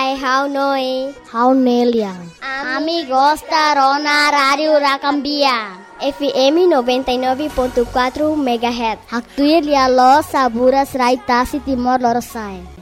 Hai, how noi? How Neliang. Ami gostaram na Rádio Rakambia. FM 99.4 MHz. Haktuir lia lo saburas raitasi Timor Leste.